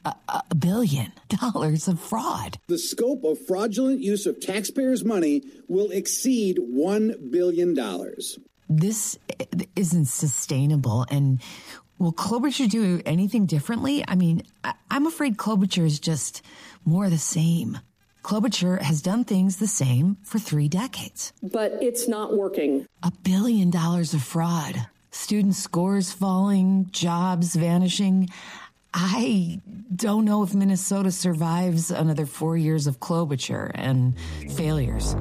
$1 billion of fraud. The scope of fraudulent use of taxpayers' money will exceed $1 billion. This isn't sustainable. And will Klobuchar do anything differently? I mean, I'm afraid Klobuchar is just more the same. Klobuchar has done things the same for 3 decades. But it's not working. $1 billion of fraud, student scores falling, jobs vanishing. I don't know if Minnesota survives another 4 years of Klobuchar and failures.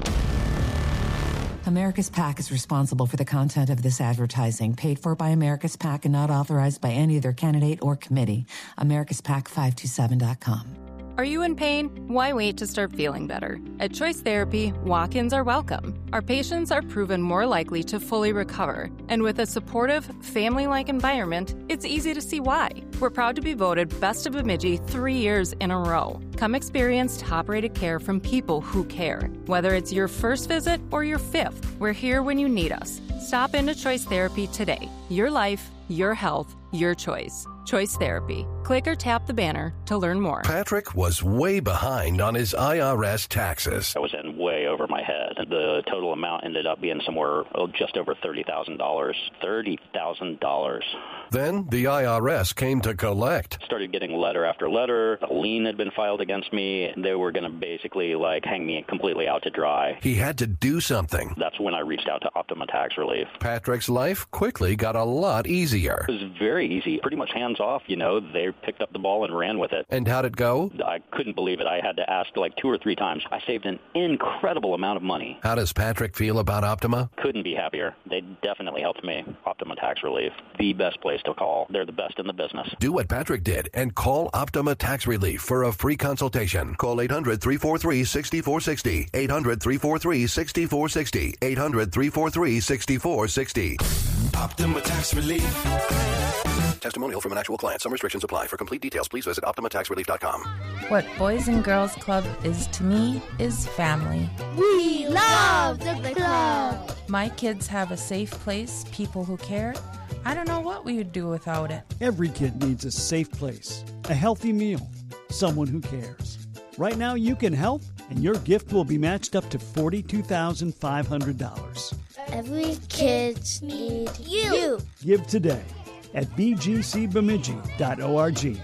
America's PAC is responsible for the content of this advertising, paid for by America's PAC and not authorized by any other candidate or committee. AmericasPAC527.com. Are you in pain? Why wait to start feeling better? At Choice Therapy, walk-ins are welcome. Our patients are proven more likely to fully recover. And with a supportive, family-like environment, it's easy to see why. We're proud to be voted Best of Bemidji 3 years in a row. Come experience top-rated care from people who care. Whether it's your first visit or your 5th, we're here when you need us. Stop into Choice Therapy today. Your life, your health, your choice. Choice Therapy. Click or tap the banner to learn more. Patrick was way behind on his IRS taxes. I was in way over my head. The total amount ended up being somewhere just over $30,000. $30,000. Then the IRS came to collect. Started getting letter after letter. A lien had been filed against me. They were going to basically hang me completely out to dry. He had to do something. That's when I reached out to Optima Tax Relief. Patrick's life quickly got a lot easier. It was very easy. Pretty much hands off, They picked up the ball and ran with it. And how'd it go? I couldn't believe it. I had to ask 2 or 3 times. I saved an incredible amount of money. How does Patrick feel about Optima? Couldn't be happier. They definitely helped me. Optima Tax Relief, the best place to call. They're the best in the business. Do what Patrick did and call Optima Tax Relief for a free consultation. Call 800-343-6460. 800-343-6460. 800-343-6460. Optima Tax Relief. Testimonial from an actual client. Some restrictions apply. For complete details, please visit OptimaTaxRelief.com. What Boys and Girls Club is to me is family. We love the club. My kids have a safe place, people who care. I don't know what we would do without it. Every kid needs a safe place, a healthy meal, someone who cares. Right now you can help, and your gift will be matched up to $42,500. Every kid needs you. Give today at bgcbemidji.org.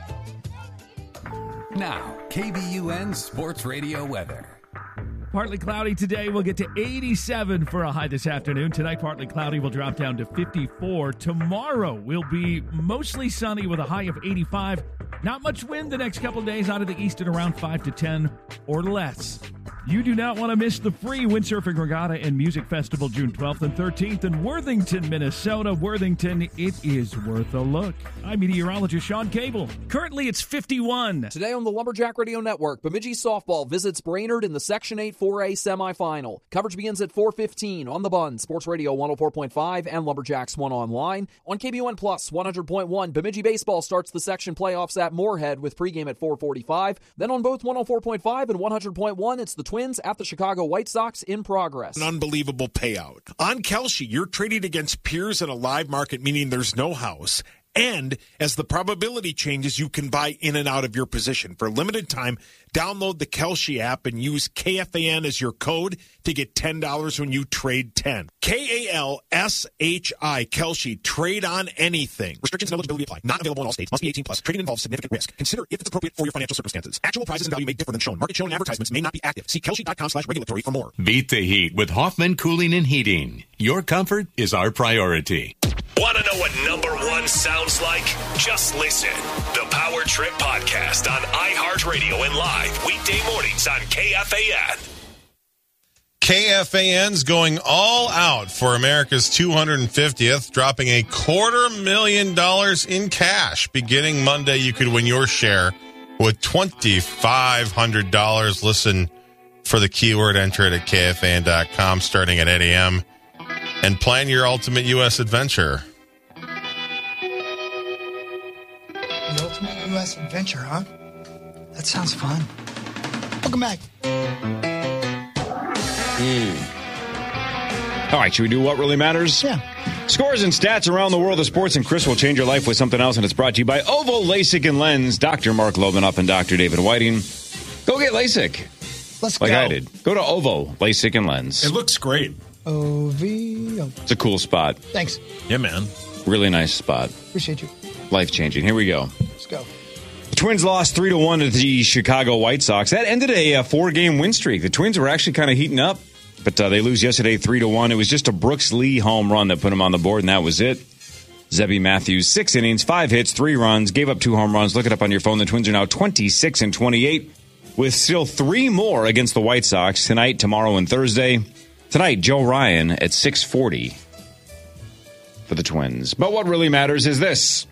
Now, KBUN Sports Radio weather. Partly cloudy today. We'll get to 87 for a high this afternoon. Tonight, partly cloudy. We'll drop down to 54. Tomorrow will be mostly sunny with a high of 85. Not much wind the next couple of days out of the east at around 5 to 10 or less. You do not want to miss the free Windsurfing Regatta and Music Festival June 12th and 13th in Worthington, Minnesota. Worthington, it is worth a look. I'm meteorologist Sean Cable. Currently, it's 51. Today on the Lumberjack Radio Network, Bemidji Softball visits Brainerd in the Section 8 4A semifinal. Coverage begins at 4:15 on The Bun, Sports Radio 104.5 and Lumberjacks 1 online. On KBUN Plus 100.1, Bemidji Baseball starts the section playoffs at Moorhead with pregame at 4:45. Then on both 104.5 and 100.1, it's the Twins at the Chicago White Sox in progress. An unbelievable payout. On Kalshi, you're trading against peers in a live market, meaning there's no house. And as the probability changes, you can buy in and out of your position. For a limited time, download the Kalshi app and use KFAN as your code to get $10 when you trade 10. KALSHI, Kalshi. Trade on anything. Restrictions and eligibility apply. Not available in all states. Must be 18 plus. Trading involves significant risk. Consider if it's appropriate for your financial circumstances. Actual prizes and value may differ than shown. Market shown advertisements may not be active. See Kalshi.com/regulatory for more. Beat the heat with Hoffman Cooling and Heating. Your comfort is our priority. Want to know what number one sounds like? Just listen. The Power Trip Podcast on iHeartRadio and live weekday mornings on KFAN. KFAN's going all out for America's 250th, dropping $250,000 in cash. Beginning Monday, you could win your share with $2,500. Listen for the keyword, enter it at KFAN.com starting at 8 a.m. and plan your ultimate U.S. adventure. The ultimate U.S. adventure, huh? That sounds fun. Welcome back. All right, should we do what really matters? Yeah. Scores and stats around the world of sports, and Chris will change your life with something else, and it's brought to you by Ovo LASIK and Lens. Dr. Mark Lovenoff and Dr. David Whiting. Go get LASIK. Let's like go. I did. Go to Ovo LASIK and Lens. It looks great. OVO. It's a cool spot. Thanks. Yeah, man. Really nice spot. Appreciate you. Life-changing. Here we go. Let's go. The Twins lost 3-1 to the Chicago White Sox. That ended a 4-game win streak. The Twins were actually kind of heating up, but they lose yesterday 3-1. It was just a Brooks Lee home run that put them on the board, and that was it. Zebby Matthews, 6 innings, 5 hits, 3 runs, gave up 2 home runs. Look it up on your phone. The Twins are now 26-28, with still 3 more against the White Sox tonight, tomorrow, and Thursday. Tonight, Joe Ryan at 6:40 for the Twins. But what really matters is this.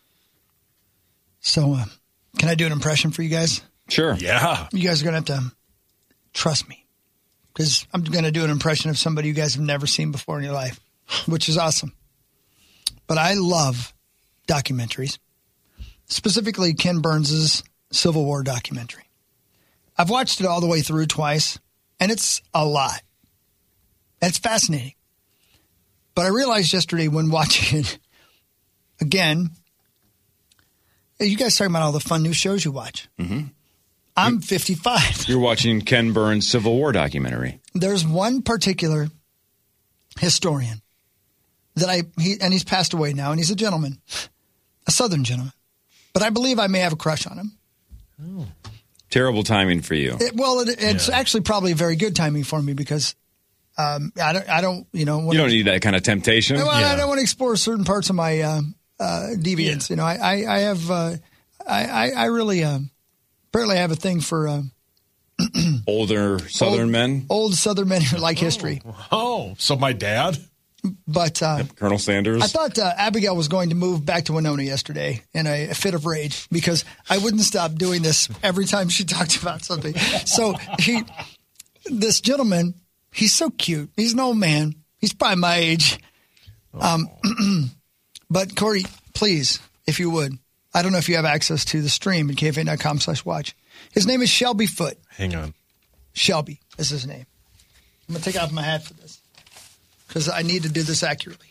So, can I do an impression for you guys? Sure. Yeah. You guys are going to have to trust me, because I'm going to do an impression of somebody you guys have never seen before in your life, which is awesome. But I love documentaries, specifically Ken Burns' Civil War documentary. I've watched it all the way through twice, and it's a lot. And it's fascinating. But I realized yesterday when watching it again, you guys talking about all the fun new shows you watch. Mm-hmm. I'm 55. You're watching Ken Burns' Civil War documentary. There's one particular historian that he's passed away now, and he's a gentleman, a Southern gentleman. But I believe I may have a crush on him. Oh. Terrible timing for you. It's actually probably very good timing for me, because I don't. You don't need that kind of temptation. Well, I don't want to explore certain parts of my deviance. Yeah. I have. I really apparently have a thing for older Southern men. Old Southern men who like history. Oh, so my dad. But Colonel Sanders. I thought Abigail was going to move back to Winona yesterday in a fit of rage, because I wouldn't stop doing this every time she talked about something. So this gentleman. He's so cute. He's an old man. He's probably my age. But Corey, please, if you would. I don't know if you have access to the stream at KFA.com/watch. His name is Shelby Foote. Hang on. Shelby is his name. I'm going to take off my hat for this, because I need to do this accurately.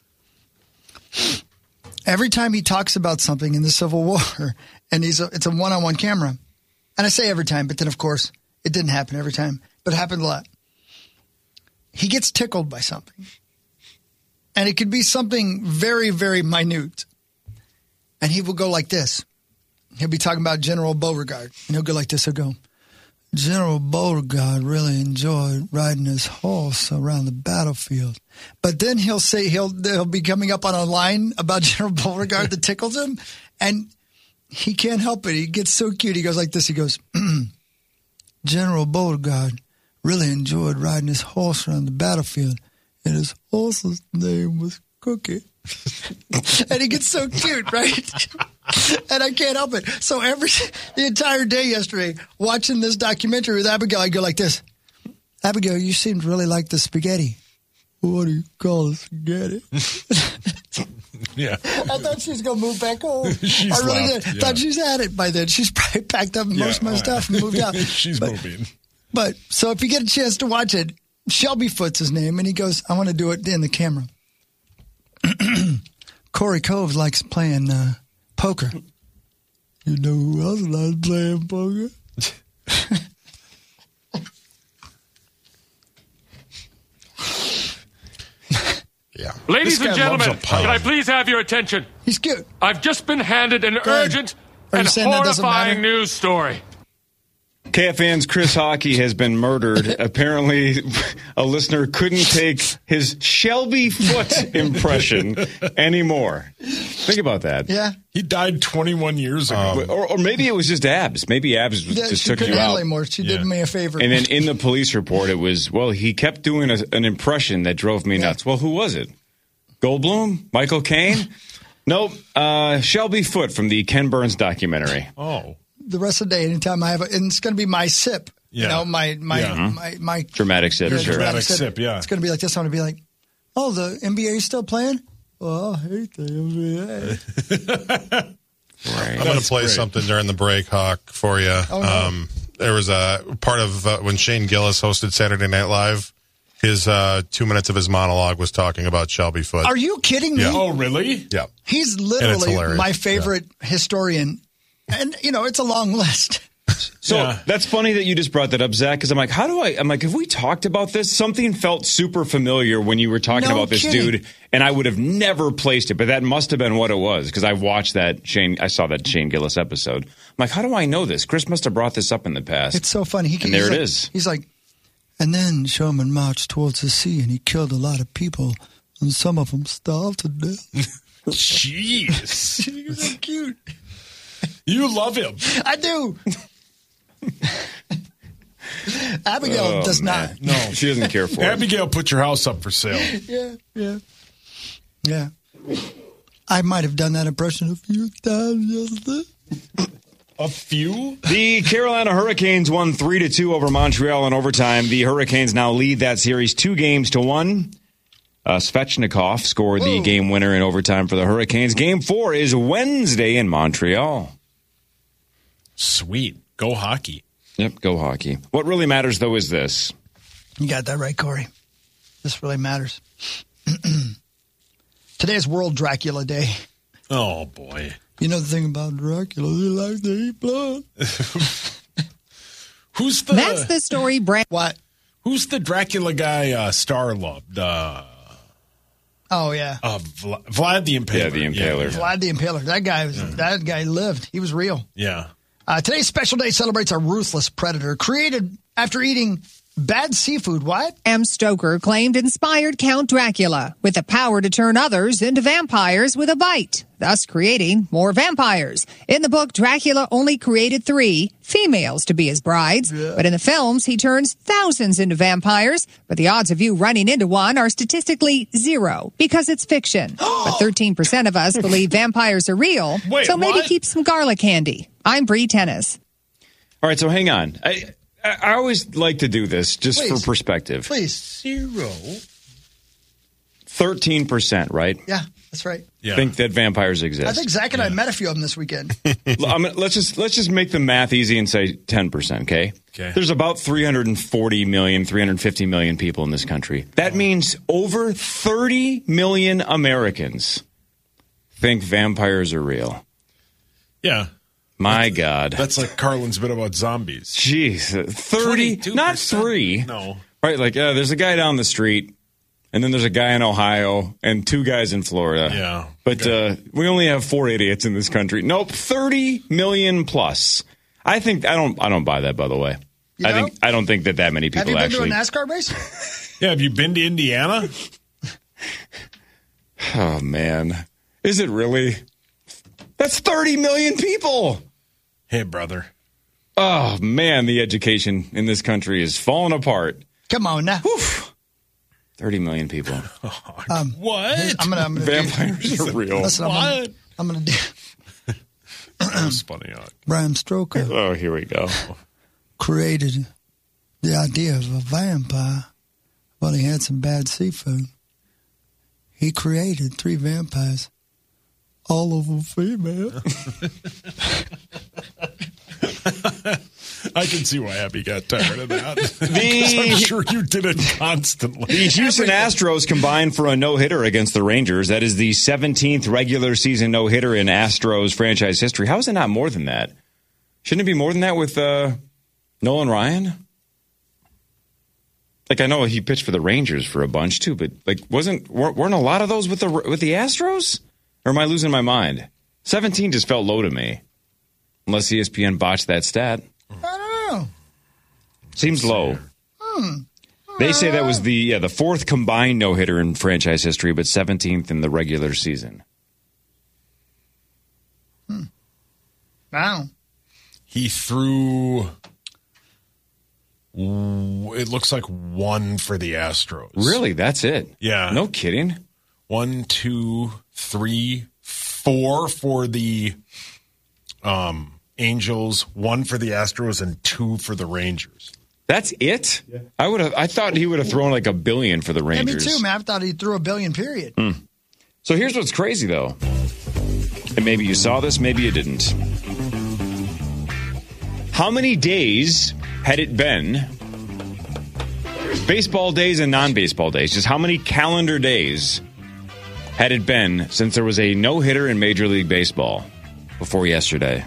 Every time he talks about something in the Civil War, and it's a one-on-one camera, and I say every time, but then, of course, it didn't happen every time, but it happened a lot. He gets tickled by something. And it could be something very, very minute. And he will go like this. He'll be talking about General Beauregard. And he'll go like this. He'll go, General Beauregard really enjoyed riding his horse around the battlefield. But then he'll say, he'll be coming up on a line about General Beauregard that tickles him. And he can't help it. He gets so cute. He goes like this. He goes, General Beauregard really enjoyed riding his horse around the battlefield, and his horse's name was Cookie. And he gets so cute, right? And I can't help it. So the entire day yesterday, watching this documentary with Abigail, I go like this. Abigail, you seem to really like the spaghetti. What do you call it, spaghetti? Yeah. I thought she was going to move back home. She's I really left, did. yeah. Thought she's had it by then. She's probably packed up most of my stuff and moved out. She's moving. But so if you get a chance to watch it, Shelby Foote's his name, and he goes, I want to do it in the camera. Corey Cove likes playing poker. You know who else likes playing poker? Yeah. Ladies and gentlemen, can I please have your attention? He's cute. I've just been handed an urgent and horrifying news story. KFAN's Chris Hockey has been murdered. Apparently, a listener couldn't take his Shelby Foote impression anymore. Think about that. Yeah. He died 21 years ago. Or maybe it was just Abs. Maybe Abs just took you out. Anymore. She did me a favor. And then in the police report, it was, he kept doing an impression that drove me nuts. Well, who was it? Goldblum? Michael Caine? Nope. Shelby Foote from the Ken Burns documentary. Oh. The rest of the day, anytime I have and it's going to be my sip. Yeah. You know, my dramatic sip. Yeah, Sure. Dramatic sip, yeah. It's going to be like this. I'm going to be like, oh, the NBA is still playing? Well, I hate the NBA. Right. I'm going to play something during the break, Hawk, for you. Oh, no. There was a part of when Shane Gillis hosted Saturday Night Live. His 2 minutes of his monologue was talking about Shelby Foote. Are you kidding me? Yeah. Oh, really? Yeah. He's literally my favorite historian. And, it's a long list. So that's funny that you just brought that up, Zach, because I'm like, have we talked about this? Something felt super familiar when you were talking about this dude, and I would have never placed it, but that must have been what it was, because I watched I saw that Shane Gillis episode. I'm like, how do I know this? Chris must have brought this up in the past. It's so funny. And there it is. He's like, and then Sherman marched towards the sea, and he killed a lot of people, and some of them starved to death. Jeez. He's so cute. You love him. I do. Abigail does not. No, she doesn't care for it. Abigail, put your house up for sale. Yeah. I might have done that impression a few times yesterday. A few? The Carolina Hurricanes won 3-2 over Montreal in overtime. The Hurricanes now lead that series 2-1. Svechnikov scored the game winner in overtime for the Hurricanes. Game 4 is Wednesday in Montreal. Sweet. Go hockey. Yep, go hockey. What really matters, though, is this. You got that right, Corey. This really matters. Today is World Dracula Day. Oh, boy. You know the thing about Dracula, he likes to eat blood. That's the story, Brad. What? Who's the Dracula guy Star loved? Oh, yeah. Vlad the Impaler. Yeah, the Impaler. Vlad the Impaler. That guy lived. He was real. Yeah. Today's special day celebrates a ruthless predator created after eating bad seafood. What? Bram Stoker claimed inspired Count Dracula with the power to turn others into vampires with a bite, thus creating more vampires. In the book, Dracula only created 3 females to be his brides, but in the films, he turns thousands into vampires. But the odds of you running into one are statistically 0 because it's fiction. But 13% of us believe vampires are real, so maybe keep some garlic handy. I'm Bree Tennis. All right, so hang on. I always like to do this just for perspective. Please. 0. 13%, right? Yeah, that's right. Yeah. Think that vampires exist. I think Zach and I met a few of them this weekend. Let's just make the math easy and say 10%, okay? There's about 340 million, 350 million people in this country. That means over 30 million Americans think vampires are real. Yeah. My God. That's like Carlin's bit about zombies. Jeez. 30, not 3. No. Right, like there's a guy down the street, and then there's a guy in Ohio, and 2 guys in Florida. Yeah. But we only have 4 idiots in this country. Nope, 30 million plus. I don't buy that, by the way. I don't think that many people actually. Have you been to a NASCAR race? Yeah, have you been to Indiana? Oh, man. Is it really? That's 30 million people. Hey, brother. Oh, man, the education in this country is falling apart. Come on now. 30 million people. What? I'm gonna Vampires are real. Listen, I'm going to do. That's funny. Bram Stoker. Oh, here we go. Created the idea of a vampire. Well, he had some bad seafood. He created 3 vampires. All of them female. I can see why Abby got tired of that. I'm sure you did it constantly. The Houston Astros combined for a no-hitter against the Rangers. That is the 17th regular season no-hitter in Astros franchise history. How is it not more than that? Shouldn't it be more than that with Nolan Ryan? Like, I know he pitched for the Rangers for a bunch too, but like, weren't a lot of those with the Astros? Or am I losing my mind? 17 just felt low to me. Unless ESPN botched that stat. I don't know. Seems low. They say that was the 4th combined no-hitter in franchise history, but 17th in the regular season. Wow. He threw, it looks like 1 for the Astros. Really? That's it? Yeah. No kidding. 1, 2, 3, 4 for the Angels, 1 for the Astros, and 2 for the Rangers. That's it? Yeah. I thought he would have thrown like $1 billion for the Rangers. Yeah, me too, man. I thought he threw $1 billion, period. So here's what's crazy, though. And maybe you saw this, maybe you didn't. How many days had it been Baseball days and non-baseball days. Just how many calendar days had it been since there was a no-hitter in Major League Baseball before yesterday?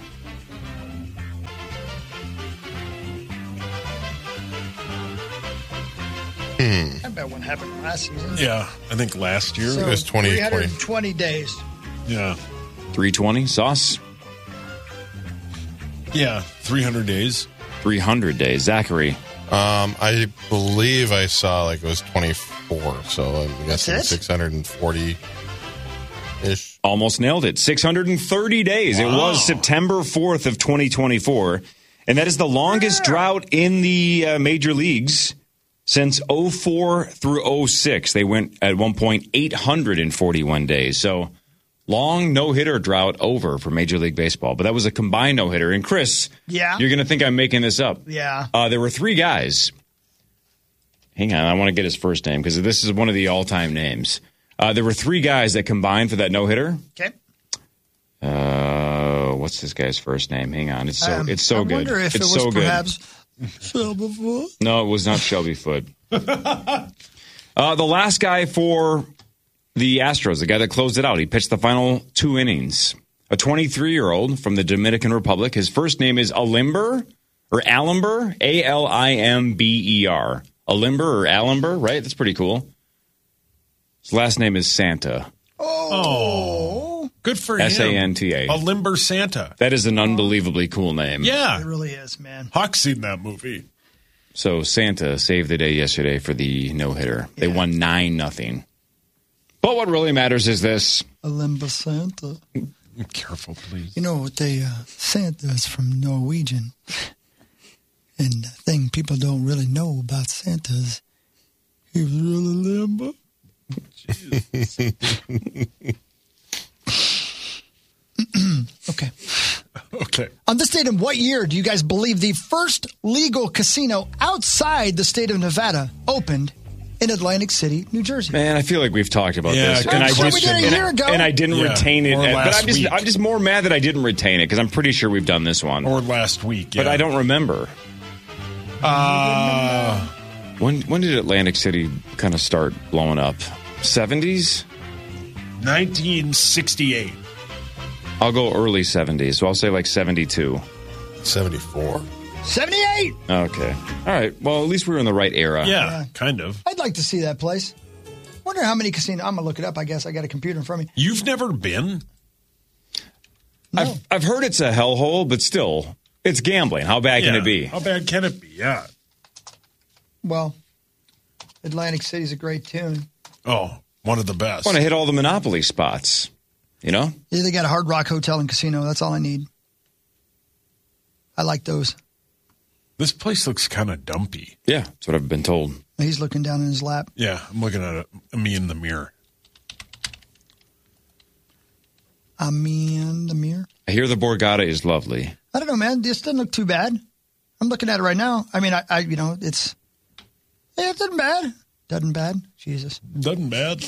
I bet one happened last season. Yeah, I think last year. So it was 2020. 320 days. Yeah. 320, Sauce? Yeah, 300 days. 300 days. Zachary? I believe I saw like it was 24, so I'm guessing 640-ish. Almost nailed it. 630 days. Wow. It was September 4th of 2024, and that is the longest drought in the major leagues since 04 through 06. They went at one point 841 days. So long no-hitter drought over for Major League Baseball. But that was a combined no-hitter. And Chris, you're going to think I'm making this up. Yeah. There were three guys. Hang on, I want to get his first name because this is one of the all-time names. There were three guys that combined for that no-hitter. Okay. What's this guy's first name? Hang on, it's so good. I wonder if it's it was so perhaps Shelby Foote. No, it was not Shelby Foote. The last guy for the Astros, the guy that closed it out, he pitched the final 2 innings. A 23-year-old from the Dominican Republic. His first name is Alimber, Alimber. Alimber or Alimber, right? That's pretty cool. His last name is Santa. Oh, good for him. Santa. Alimber Santa. That is an unbelievably cool name. Yeah. It really is, man. Hawk's seen that movie. So Santa saved the day yesterday for the no-hitter. They won 9-0. But what really matters is this. Alimber Santa. Careful, please. You know, Santa is from Norwegian. And the thing people don't really know about Santa is he was really limber. Okay. Okay. On this date, in what year do you guys believe the first legal casino outside the state of Nevada opened in Atlantic City, New Jersey? Man, I feel like we've talked about this, and I didn't retain it. But I'm just more mad that I didn't retain it because I'm pretty sure we've done this one or last week. Yeah. But I don't remember. When did Atlantic City kind of start blowing up? 70s? 1968. I'll go early 70s, so I'll say like 72. 74. 78! Okay. All right. Well, at least we were in the right era. Yeah, kind of. I'd like to see that place. Wonder how many casinos. I'm going to look it up, I guess. I got a computer in front of me. You've never been? No. I've heard it's a hellhole, but still, it's gambling. How bad can it be? How bad can it be? Yeah. Well, Atlantic City's a great tune. Oh, one of the best. I want to hit all the Monopoly spots, you know? Yeah, they got a Hard Rock Hotel and Casino. That's all I need. I like those. This place looks kind of dumpy. Yeah, that's what I've been told. He's looking down in his lap. Yeah, I'm looking at me in the mirror. Me in the mirror? I hear the Borgata is lovely. I don't know, man. This doesn't look too bad. I'm looking at it right now. I mean, it doesn't bad. Doesn't bad. Jesus. Doesn't bad.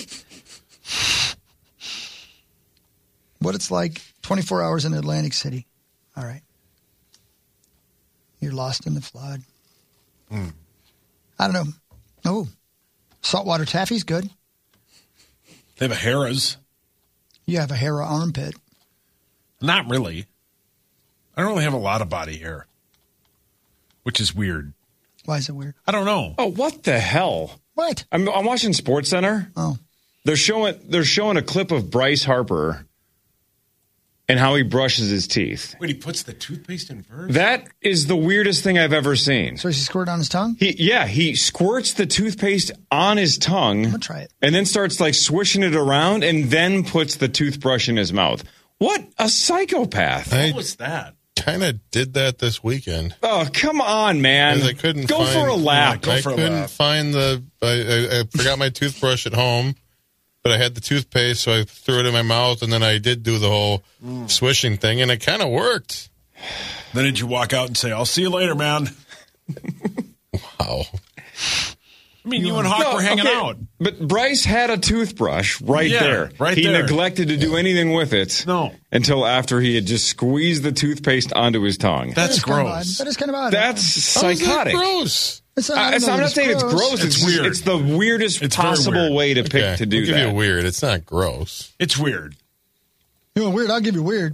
What it's like 24 hours in Atlantic City. All right. You're lost in the flood. I don't know. Oh, saltwater taffy's good. They have a Harrah's. You have a Harrah armpit. Not really. I don't really have a lot of body hair, which is weird. Why is it weird? I don't know. Oh, what the hell? What? I'm watching SportsCenter. Oh. They're showing a clip of Bryce Harper and how he brushes his teeth. Wait, he puts the toothpaste in first? That is the weirdest thing I've ever seen. So he squirt on his tongue? He squirts the toothpaste on his tongue. I'm going to try it. And then starts like swishing it around and then puts the toothbrush in his mouth. What a psychopath. What was that? Kind of did that this weekend. Oh, come on, man. I couldn't go for a lap. I couldn't find I forgot my toothbrush at home. But I had the toothpaste, so I threw it in my mouth, and then I did do the whole swishing thing, and it kind of worked. Then did you walk out and say, "I'll see you later, man"? Wow. I mean, you and Hawk were hanging out. But Bryce had a toothbrush there. He neglected to do anything with it until after he had just squeezed the toothpaste onto his tongue. That's gross. That is kind of odd. That's psychotic. How is that gross? I'm not saying it's gross. It's weird. It's the weirdest possible way to pick to do I'll that. give you weird. It's not gross. It's weird. You want weird? I'll give you weird.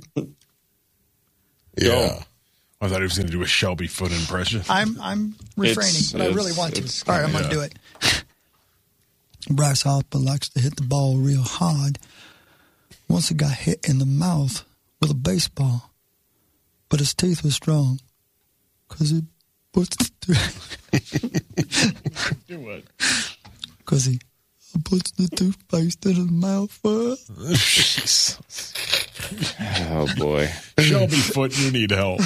Yeah. I thought he was going to do a Shelby Foot impression. I'm refraining, but I really want to. All right, I'm going to do it. Bryce Harper likes to hit the ball real hard. Once he got hit in the mouth with a baseball, but his teeth were strong because he puts Do what? Because he puts the toothpaste in his mouth first. Oh, boy. Shelby Foot, you need help.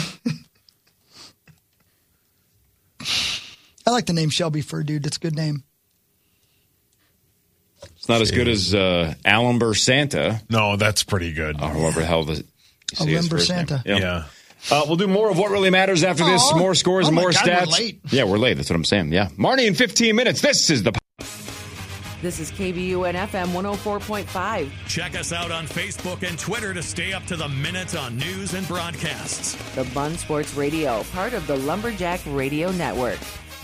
I like the name Shelby Fur, dude. It's a good name. It's not as good as Alimber Santa. No, that's pretty good. Or whatever the hell Alimber Santa. Yep. Yeah. We'll do more of What Really Matters after this. More scores, Oh my more God, stats. we're late. Yeah, we're late. That's what I'm saying. Yeah. Marnie in 15 minutes. This is the... This is KBUN FM 104.5. Check us out on Facebook and Twitter to stay up to the minute on news and broadcasts. The Bun Sports Radio, part of the Lumberjack Radio Network.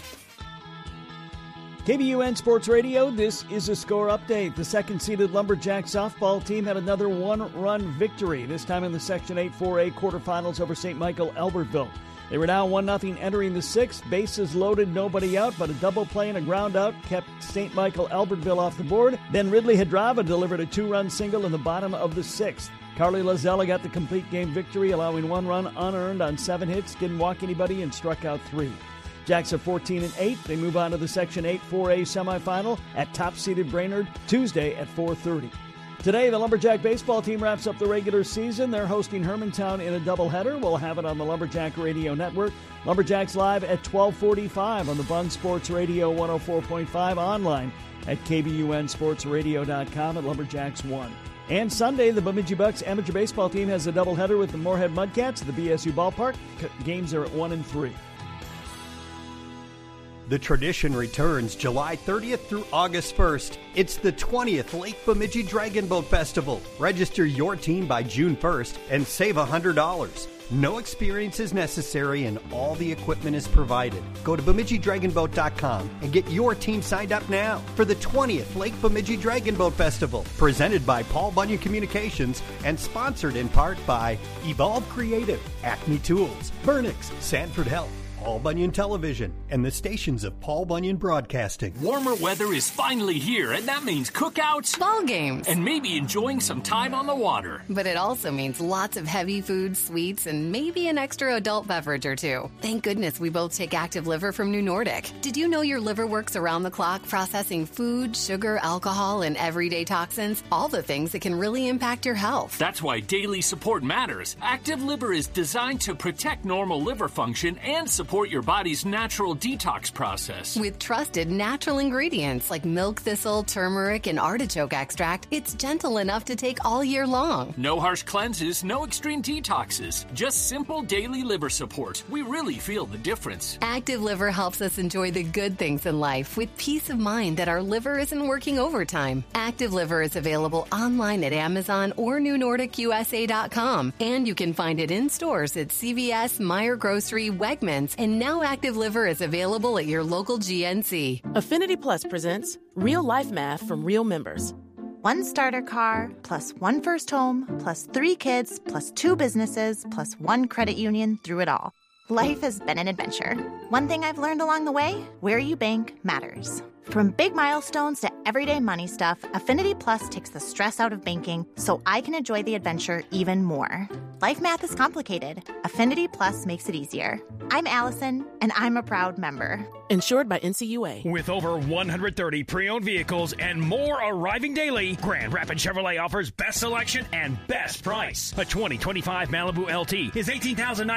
KBUN Sports Radio, this is a score update. The second-seeded Lumberjack softball team had another one-run victory, this time in the Section 8 4A quarterfinals over St. Michael Albertville. They were now 1-0 entering the sixth. Bases loaded, nobody out, but a double play and a ground out kept St. Michael Albertville off the board. Then Ridley Hadrava delivered a two-run single in the bottom of the sixth. Carly Lazella got the complete game victory, allowing 1 run unearned on 7 hits, didn't walk anybody, and struck out 3. Jacks are 14-8. They move on to the Section 8 4A semifinal at top-seeded Brainerd Tuesday at 4:30. Today, the Lumberjack baseball team wraps up the regular season. They're hosting Hermantown in a doubleheader. We'll have it on the Lumberjack Radio Network. Lumberjacks live at 12:45 on the Bun Sports Radio 104.5 online at KBUNSportsRadio.com at Lumberjacks 1. And Sunday, the Bemidji Bucks amateur baseball team has a doubleheader with the Moorhead Mudcats at the BSU Ballpark. Games are at 1 and 3. The tradition returns July 30th through August 1st. It's the 20th Lake Bemidji Dragon Boat Festival. Register your team by June 1st and save $100. No experience is necessary and all the equipment is provided. Go to BemidjiDragonBoat.com and get your team signed up now for the 20th Lake Bemidji Dragon Boat Festival. Presented by Paul Bunyan Communications and sponsored in part by Evolve Creative, Acme Tools, Burnix, Sanford Health, Paul Bunyan Television, and the stations of Paul Bunyan Broadcasting. Warmer weather is finally here, and that means cookouts, ball games, and maybe enjoying some time on the water. But it also means lots of heavy food, sweets, and maybe an extra adult beverage or two. Thank goodness we both take Active Liver from New Nordic. Did you know your liver works around the clock processing food, sugar, alcohol, and everyday toxins? All the things that can really impact your health. That's why daily support matters. Active Liver is designed to protect normal liver function and support your body's natural detox process. With trusted natural ingredients like milk thistle, turmeric, and artichoke extract, it's gentle enough to take all year long. No harsh cleanses, no extreme detoxes, just simple daily liver support. We really feel the difference. Active Liver helps us enjoy the good things in life with peace of mind that our liver isn't working overtime. Active Liver is available online at Amazon or NewNordicUSA.com, and you can find it in stores at CVS, Meijer Grocery, Wegmans, and now Active Liver is available at your local GNC. Affinity Plus presents Real Life Math from Real Members. 1 starter car, plus 1 first home, plus 3 kids, plus 2 businesses, plus 1 credit union through it all. Life has been an adventure. One thing I've learned along the way, where you bank matters. From big milestones to everyday money stuff, Affinity Plus takes the stress out of banking so I can enjoy the adventure even more. Life math is complicated. Affinity Plus makes it easier. I'm Allison, and I'm a proud member. Insured by NCUA. With over 130 pre-owned vehicles and more arriving daily, Grand Rapids Chevrolet offers best selection and best price. A 2025 Malibu LT is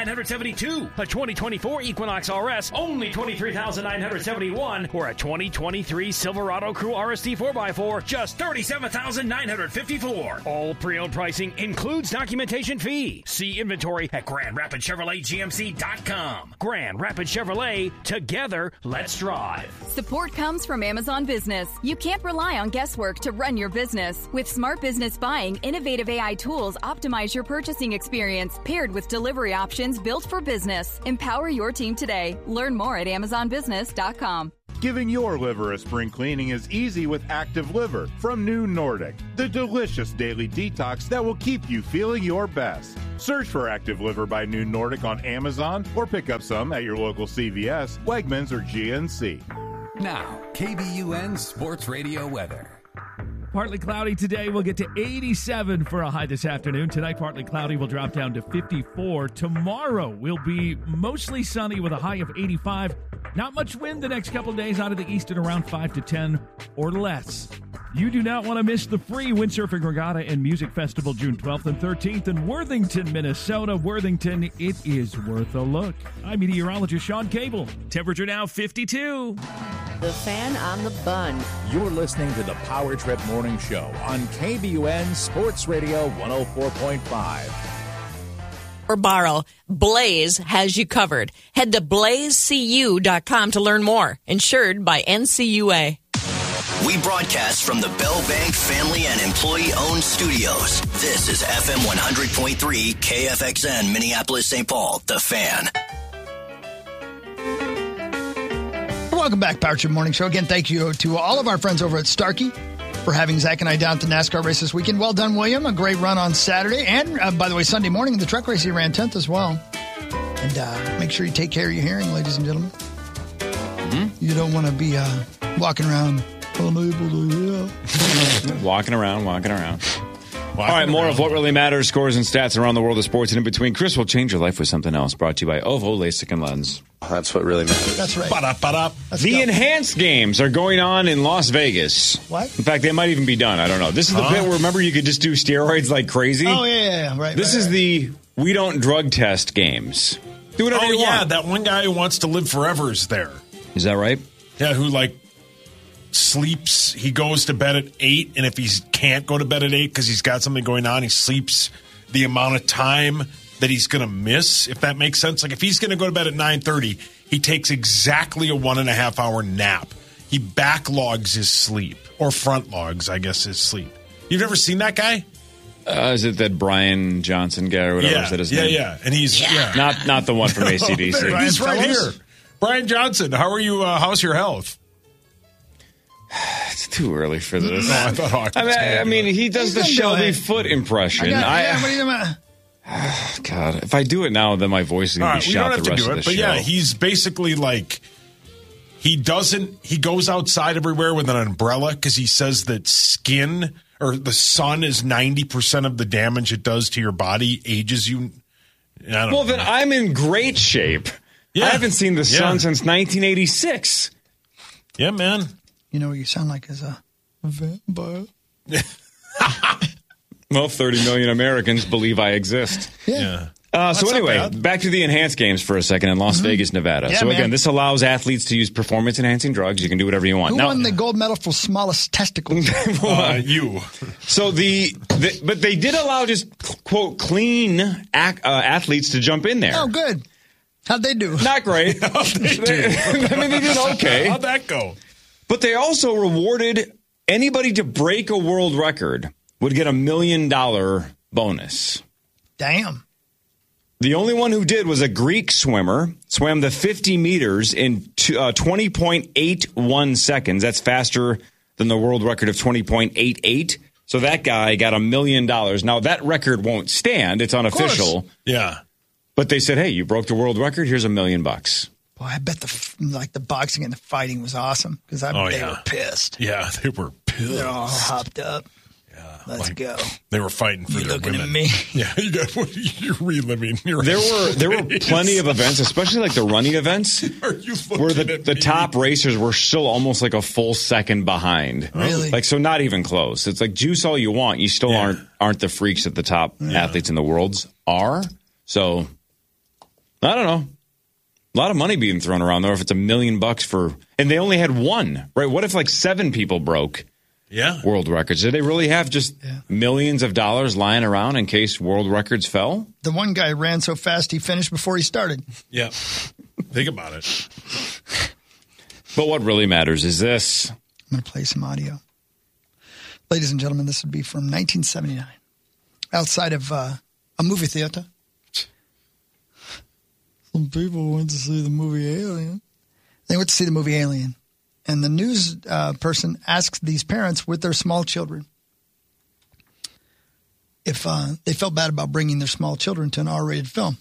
$18,972. A 2024 Equinox RS, only $23,971. Or a 2020 2023 Silverado Crew RST 4x4, just $37,954. All pre-owned pricing includes documentation fee. See inventory at GrandRapidsChevroletGMC.com. Grand Rapids Chevrolet, together, let's drive. Support comes from Amazon Business. You can't rely on guesswork to run your business. With Smart Business Buying, innovative AI tools optimize your purchasing experience, paired with delivery options built for business. Empower your team today. Learn more at AmazonBusiness.com. Giving your liver a spring cleaning is easy with Active Liver from New Nordic, the delicious daily detox that will keep you feeling your best. Search for Active Liver by New Nordic on Amazon or pick up some at your local CVS, Wegmans, or GNC. Now, KBUN Sports Radio weather. Partly cloudy today. We'll get to 87 for a high this afternoon. Tonight, partly cloudy. We'll drop down to 54. Tomorrow will be mostly sunny with a high of 85. Not much wind the next couple of days out of the east at around 5 to 10 or less. You do not want to miss the free Windsurfing Regatta and Music Festival June 12th and 13th in Worthington, Minnesota. Worthington, it is worth a look. I'm meteorologist Sean Cable. Temperature now 52. The Fan on the Bun. You're listening to the Power Trip Morning Show on KBUN Sports Radio 104.5. Or borrow, Blaze has you covered. Head to blazecu.com to learn more. Insured by NCUA. We broadcast from the Bell Bank family and employee-owned studios. This is FM 100.3 KFXN Minneapolis, St. Paul, The Fan. Welcome back, Power Trip Morning Show. Again, thank you to all of our friends over at Starkey for having Zach and I down to NASCAR race this weekend. Well done, William. A great run on Saturday. And, by the way, Sunday morning in the truck race, he ran 10th as well. And make sure you take care of your hearing, ladies and gentlemen. Mm-hmm. You don't want to be walking around unable to hear. Walking around. All right, more of what really matters, scores and stats around the world of sports and in between. Chris will change your life with something else. Brought to you by OVO LASIK and Lens. That's what really matters. That's right. The enhanced games are going on in Las Vegas. What? In fact, they might even be done. I don't know. This is the bit where, remember, you could just do steroids like crazy? Oh, yeah. Right. This is the we don't drug test games. Do whatever you want. That one guy who wants to live forever is there. Is that right? Yeah, who, sleeps. He goes to bed at 8, and if he can't go to bed at 8 because he's got something going on, he sleeps the amount of time that he's going to miss, if that makes sense. Like, if he's going to go to bed at 9:30, he takes exactly a 1.5 hour nap. He backlogs his sleep, or front logs, I guess, his sleep. You've never seen that guy? Is it that Brian Johnson guy or whatever? Is that his name? Yeah. And he's not the one from AC/DC. He's right here. Brian Johnson, how are you? How's your health? It's too early for this. No, I thought Hawkins he does the Shelby Foot impression. What are you doing? God, if I do it now, then my voice is going to be shot the rest of the show. But yeah, he's basically he goes outside everywhere with an umbrella because he says that skin or the sun is 90% of the damage it does to your body, ages you. Then I'm in great shape. Yeah. I haven't seen the sun since 1986. Yeah, man. You know what you sound like is a vampire. Well, 30 million Americans believe I exist. Yeah. So anyway, back to the enhanced games for a second in Las Vegas, Nevada. Yeah, so again, this allows athletes to use performance-enhancing drugs. You can do whatever you want. Who won the gold medal for smallest testicles? You. So but they did allow just, quote, clean athletes to jump in there. Oh, good. How'd they do? Not great. How'd they do? They did okay. How'd that go? But they also rewarded anybody to break a world record would get $1 million bonus. Damn. The only one who did was a Greek swimmer, swam the 50 meters in 20.81 seconds. That's faster than the world record of 20.88. So that guy got $1 million. Now, that record won't stand. It's unofficial. Yeah. But they said, hey, you broke the world record. Here's $1 million. Boy, I bet the boxing and the fighting was awesome because they were pissed. Yeah, they were pissed. They're all hopped up. Yeah, let's go. They were fighting for their women. Looking at me. Yeah, you're reliving. There were plenty of events, especially like the running events, where the top racers were still almost like a full second behind. Really? So not even close. It's like juice all you want. You still aren't the freaks that the top athletes in the world are. So I don't know. A lot of money being thrown around there if it's $1 million for, and they only had one, right? What if like 7 people broke world records? Did they really have just millions of dollars lying around in case world records fell? The one guy ran so fast he finished before he started. Yeah. Think about it. But what really matters is this. I'm going to play some audio. Ladies and gentlemen, this would be from 1979. Outside of a movie theater. Some people went to see the movie Alien. They went to see the movie Alien. And the news person asked these parents with their small children if they felt bad about bringing their small children to an R-rated film.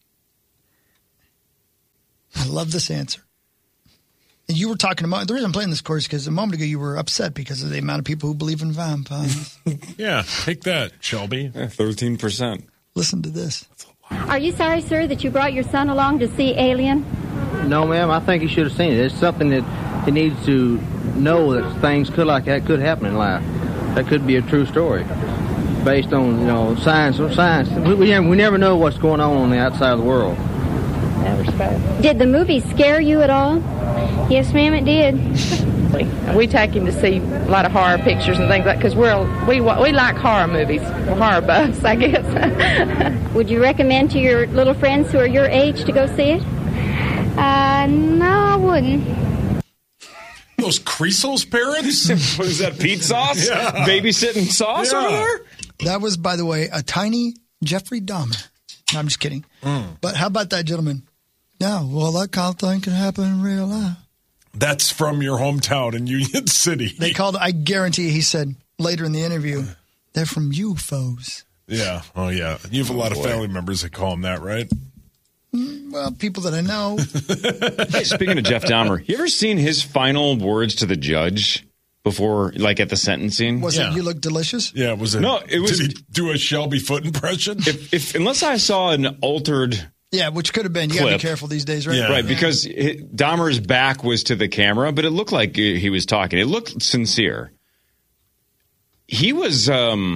I love this answer. And you were talking about, the reason I'm playing this, course, because a moment ago you were upset because of the amount of people who believe in vampires. Yeah, take that, Shelby. 13%. Listen to this. Are you sorry, sir, that you brought your son along to see Alien? No, ma'am. I think he should have seen it. It's something that he needs to know, that things like that could happen in life. That could be a true story, based on science. We never know what's going on the outside of the world. Did the movie scare you at all? Yes, ma'am, it did. We take him to see a lot of horror pictures and things like that because we like horror movies. We're horror buffs, I guess. Would you recommend to your little friends who are your age to go see it? No, I wouldn't. Those Creasel's parents? What is that, Pete sauce? Yeah. Babysitting sauce over there? That was, by the way, a tiny Jeffrey Dahmer. No, I'm just kidding. But how about that gentleman? No, well, that kind of thing can happen in real life. That's from your hometown in Union City. They called, I guarantee, he said later in the interview, they're from UFOs. Yeah. Oh, yeah. You have a lot of family members that call them that, right? Well, people that I know. Hey, speaking of Jeff Dahmer, you ever seen his final words to the judge before, like at the sentencing? Was it, you look delicious? Yeah, was it? No, it was. Did he do a Shelby Foot impression? If unless I saw an altered. Yeah, which could have been. You got to be careful these days, right? Yeah. Right, because Dahmer's back was to the camera, but it looked like he was talking. It looked sincere. He was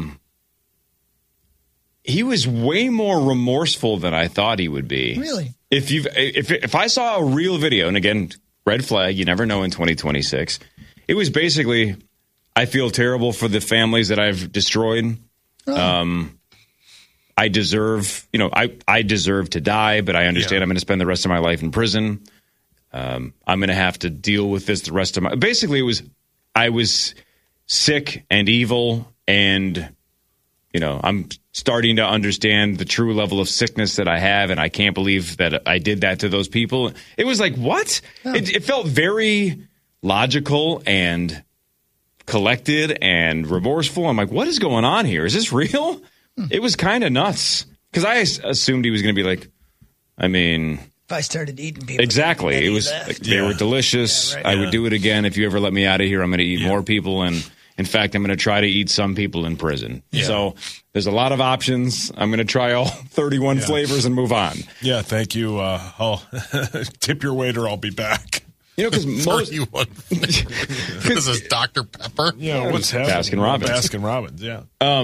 way more remorseful than I thought he would be. Really? If I saw a real video, and again, red flag, you never know in 2026. It was basically, I feel terrible for the families that I've destroyed. Oh. I deserve, I deserve to die, but I understand I'm going to spend the rest of my life in prison. I'm going to have to deal with this the rest of my. Basically, I was sick and evil, and I'm starting to understand the true level of sickness that I have, and I can't believe that I did that to those people. It was like, what? Oh. It felt very logical and collected and remorseful. I'm like, what is going on here? Is this real? It was kind of nuts because I assumed he was going to be like, if I started eating people. Exactly. It was like, they were delicious. Yeah, right. I would do it again. If you ever let me out of here, I'm going to eat more people. And in fact, I'm going to try to eat some people in prison. Yeah. So there's a lot of options. I'm going to try all 31 flavors and move on. Yeah, thank you. I'll tip your waiter. I'll be back. Because most this is Dr. Pepper. Yeah, what's happening? Baskin Robbins. Baskin Robbins. Yeah.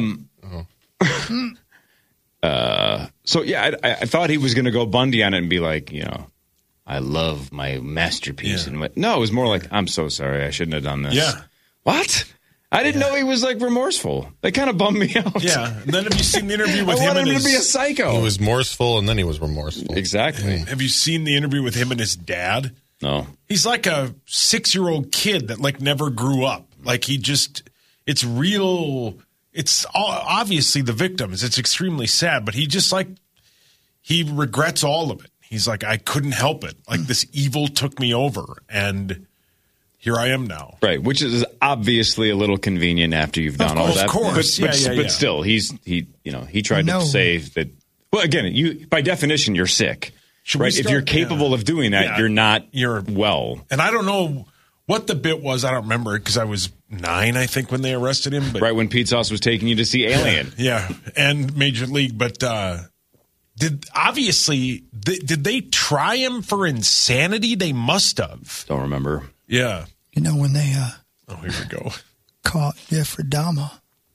I thought he was going to go Bundy on it and be like, I love my masterpiece. Yeah. No, it was more like, I'm so sorry. I shouldn't have done this. Yeah. What? I didn't know he was like remorseful. That kind of bummed me out. Yeah. And then have you seen the interview with him? I wanted him to be a psycho. He was morseful and then he was remorseful. Exactly. Have you seen the interview with him and his dad? No. He's like a 6-year-old kid that like never grew up. Like it's real. It's obviously the victims. It's extremely sad, but he regrets all of it. He's like, I couldn't help it. Like this evil took me over, and here I am now. Right, which is obviously a little convenient after you've done all that. Of course, but still, he tried to say that. Well, again, by definition, you're sick. Right? If you're capable of doing that, you're well. And I don't know what the bit was. I don't remember it because I was 9, I think, when they arrested him. But, right when Pete Sauce was taking you to see Alien. Yeah, and Major League. But did they try him for insanity? They must have. Don't remember. Yeah. When they here we go. Caught Jeffrey Dahmer,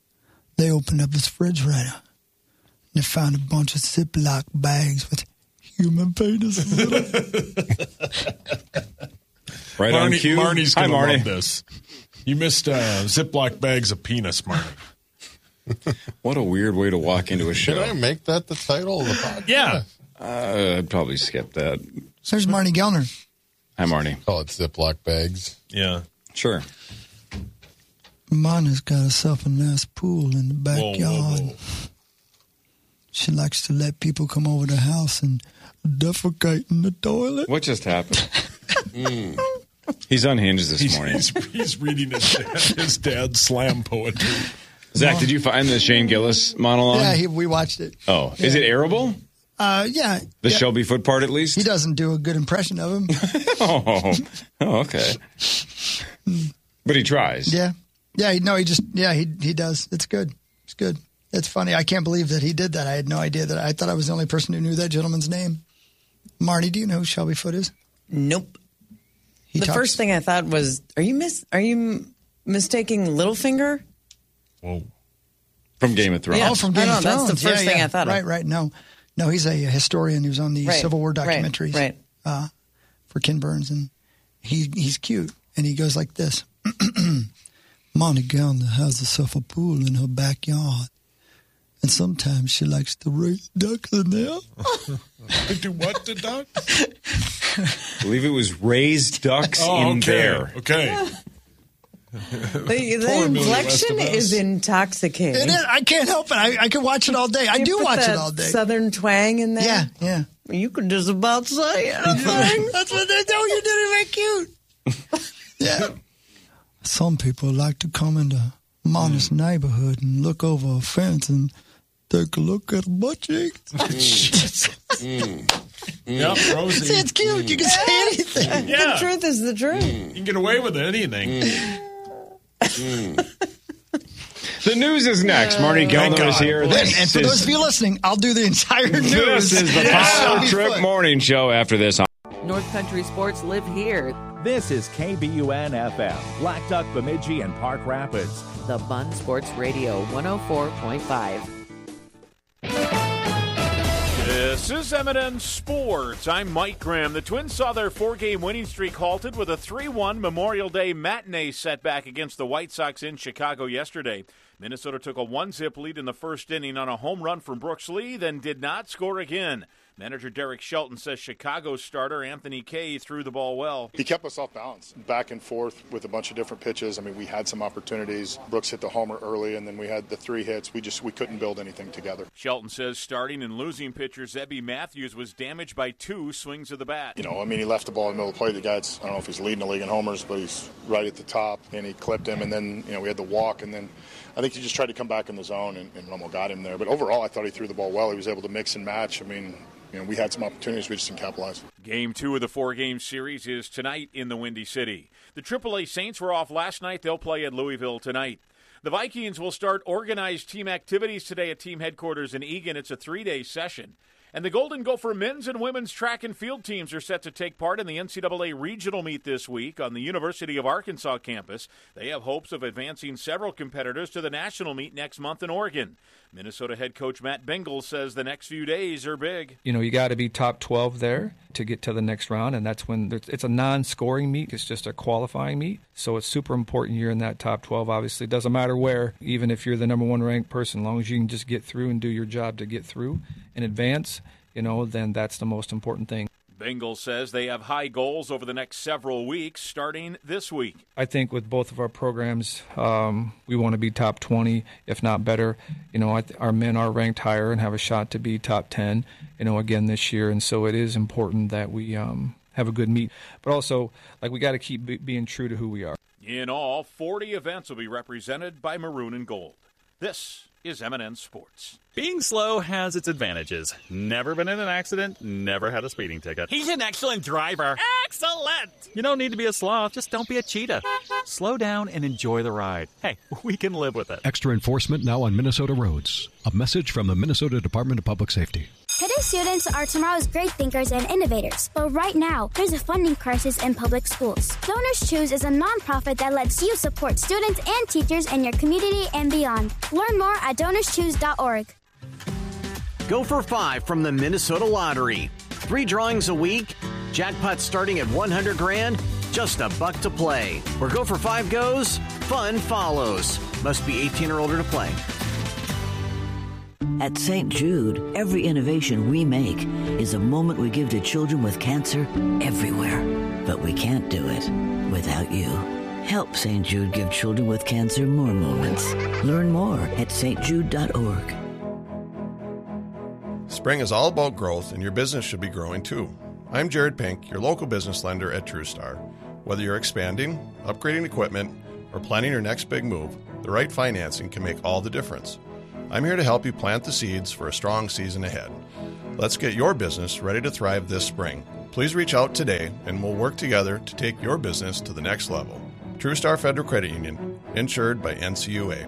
they opened up his refrigerator and they found a bunch of Ziploc bags with human penis. Right on cue. Marnie's Hi, going to Marnie. love this. You missed Ziploc bags of penis, Marnie. What a weird way to walk into a show. Should I make that the title of the podcast? Yeah. I'd probably skip that. There's Marnie Gellner. Hi, Marnie. Call it Ziploc bags. Yeah. Sure. Mana's got herself a nice pool in the backyard. Whoa. She likes to let people come over the house and defecate in the toilet. What just happened? He's unhinged this morning. He's reading his dad's slam poetry. Zach, did you find the Shane Gillis monologue? Yeah, we watched it. Oh, is it airable? Yeah. The Shelby Foot part, at least? He doesn't do a good impression of him. Oh, okay. But he tries. Yeah. Yeah, he does. It's good. It's good. It's funny. I can't believe that he did that. I had no idea that. I thought I was the only person who knew that gentleman's name. Marty, do you know who Shelby Foot is? Nope. First thing I thought was, are you mistaking Littlefinger? Whoa. From Game of Thrones. Yeah, from Game of Thrones. That's the first thing I thought of. Right. No, he's a historian. He was on the Civil War documentaries for Ken Burns, and he's cute. And he goes like this. Monty Gellner has herself a pool in her backyard. And sometimes she likes to raise ducks in there. To do what to ducks? I believe it was raised ducks in there. Okay. The inflection is intoxicating. It is. I can't help it. I can watch it all day. I do watch it all day. Southern twang in there? Yeah. You could just about say anything. That's what they do. You did it very cute. Yeah. Some people like to come into Monty's neighborhood and look over a fence and take a look at a butt cheek. Yep, Rosie. See, it's cute. You can say anything. Yeah. The truth is the truth. You can get away with anything. The news is next. Marty Gellner is here. And for those of you listening, I'll do the entire news. This is the Power Trip Morning Show after this. North Country Sports live here. This is KBUN FM, Black Duck, Bemidji, and Park Rapids. The Bun Sports Radio 104.5. This is M&N Sports. I'm Mike Graham. The Twins saw their 4-game winning streak halted with a 3-1 Memorial Day matinee setback against the White Sox in Chicago yesterday. Minnesota took a 1-zip lead in the first inning on a home run from Brooks Lee, then did not score again. Manager Derek Shelton says Chicago's starter Anthony Kay threw the ball well. He kept us off balance, back and forth with a bunch of different pitches. I mean, we had some opportunities. Brooks hit the homer early, and then we had the 3 hits. We couldn't build anything together. Shelton says starting and losing pitcher Zebby Matthews was damaged by 2 swings of the bat. He left the ball in the middle of the plate. The guy's, I don't know if he's leading the league in homers, but he's right at the top, and he clipped him. And then, we had the walk, and then I think he just tried to come back in the zone, and Romo got him there. But overall, I thought he threw the ball well. He was able to mix and match. I mean, we had some opportunities. We just didn't capitalize. Game 2 of the 4-game series is tonight in the Windy City. The AAA Saints were off last night. They'll play at Louisville tonight. The Vikings will start organized team activities today at team headquarters in Eagan. It's a 3-day session. And the Golden Gopher men's and women's track and field teams are set to take part in the NCAA regional meet this week on the University of Arkansas campus. They have hopes of advancing several competitors to the national meet next month in Oregon. Minnesota head coach Matt Bengel says the next few days are big. You got to be top 12 there to get to the next round, and that's when it's a non-scoring meet. It's just a qualifying meet, so it's super important you're in that top 12. Obviously, it doesn't matter where, even if you're the number 1 ranked person, as long as you can just get through and do your job to get through and advance, then that's the most important thing. Bengals says they have high goals over the next several weeks, starting this week. I think with both of our programs, we want to be top 20, if not better. Our men are ranked higher and have a shot to be top 10, again this year. And so it is important that we have a good meet. But also, we got to keep being true to who we are. In all, 40 events will be represented by Maroon and Gold. This is M&N Sports. Being slow has its advantages. Never been in an accident, never had a speeding ticket. He's an excellent driver. Excellent! You don't need to be a sloth, just don't be a cheetah. Slow down and enjoy the ride. Hey, we can live with it. Extra enforcement now on Minnesota roads. A message from the Minnesota Department of Public Safety. Today, students are tomorrow's great thinkers and innovators. But right now, there's a funding crisis in public schools. Donors Choose is a nonprofit that lets you support students and teachers in your community and beyond. Learn more at DonorsChoose.org. Go for 5 from the Minnesota Lottery. 3 drawings a week, jackpots starting at $100,000, just $1 to play. Or go for 5 goes, fun follows. Must be 18 or older to play. At St. Jude, every innovation we make is a moment we give to children with cancer everywhere. But we can't do it without you. Help St. Jude give children with cancer more moments. Learn more at stjude.org. Spring is all about growth, and your business should be growing too. I'm Jared Pink, your local business lender at TrueStar. Whether you're expanding, upgrading equipment, or planning your next big move, the right financing can make all the difference. I'm here to help you plant the seeds for a strong season ahead. Let's get your business ready to thrive this spring. Please reach out today, and we'll work together to take your business to the next level. TrueStar Federal Credit Union, insured by NCUA.